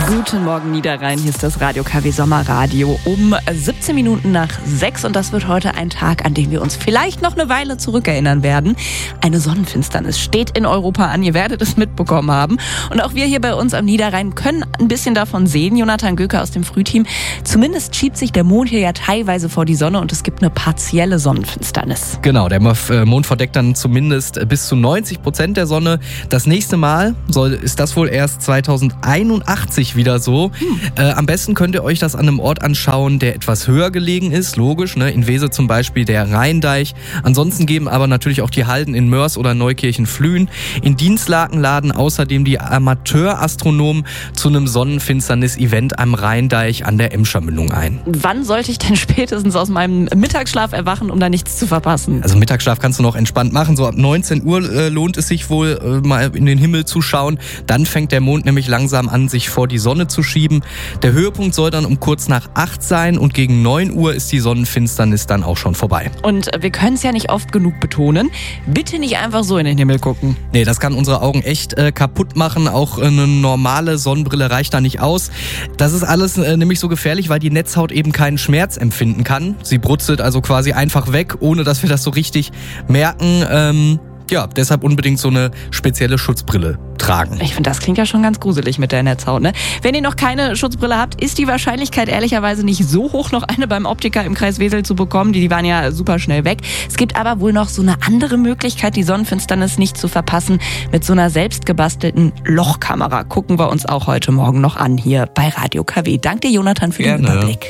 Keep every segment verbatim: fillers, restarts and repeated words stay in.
Guten Morgen Niederrhein, hier ist das Radio K W Sommerradio um siebzehn Minuten nach sechs und das wird heute ein Tag, an den wir uns vielleicht noch eine Weile zurückerinnern werden. Eine Sonnenfinsternis steht in Europa an, ihr werdet es mitbekommen haben und auch wir hier bei uns am Niederrhein können ein bisschen davon sehen. Jonathan Göker aus dem Frühteam, zumindest schiebt sich der Mond hier ja teilweise vor die Sonne und es gibt eine partielle Sonnenfinsternis. Genau, der Mond verdeckt dann zumindest bis zu neunzig Prozent der Sonne. Das nächste Mal soll, ist das wohl erst zweitausendeinundachtzig wieder so. Hm. Äh, am besten könnt ihr euch das an einem Ort anschauen, der etwas höher gelegen ist, logisch, ne? In Wese zum Beispiel der Rheindeich. Ansonsten geben aber natürlich auch die Halden in Mörs oder Neukirchen-Flühen. In Dienstlaken laden außerdem die Amateurastronomen zu einem Sonnenfinsternis-Event am Rheindeich an der Emscher Mündung ein. Wann sollte ich denn spätestens aus meinem Mittagsschlaf erwachen, um da nichts zu verpassen? Also Mittagsschlaf kannst du noch entspannt machen. So ab neunzehn Uhr äh, lohnt es sich wohl, äh, mal in den Himmel zu schauen. Dann fängt der Mond nämlich langsam an, sich vor die Sonne zu schieben. Der Höhepunkt soll dann um kurz nach acht sein und gegen neun Uhr ist die Sonnenfinsternis dann auch schon vorbei. Und wir können es ja nicht oft genug betonen, bitte nicht einfach so in den Himmel gucken. Nee, das kann unsere Augen echt äh, kaputt machen. Auch eine normale Sonnenbrille reicht da nicht aus. Das ist alles äh, nämlich so gefährlich, weil die Netzhaut eben keinen Schmerz empfinden kann. Sie brutzelt also quasi einfach weg, ohne dass wir das so richtig merken. Ähm, ja, deshalb unbedingt so eine spezielle Schutzbrille tragen. Ich finde, das klingt ja schon ganz gruselig mit der Netzhaut, ne? Wenn ihr noch keine Schutzbrille habt, ist die Wahrscheinlichkeit ehrlicherweise nicht so hoch, noch eine beim Optiker im Kreis Wesel zu bekommen. Die, die waren ja super schnell weg. Es gibt aber wohl noch so eine andere Möglichkeit, die Sonnenfinsternis nicht zu verpassen. Mit so einer selbstgebastelten Lochkamera gucken wir uns auch heute Morgen noch an hier bei Radio K W. Danke dir, Jonathan, für den Gerne. Überblick.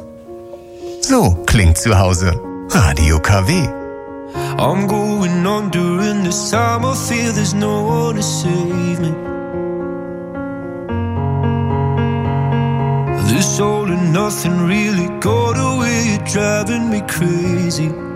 So klingt zu Hause. Radio K W. I'm going on during this time. I feel there's no one to save me. This all and nothing really got away, you're driving me crazy.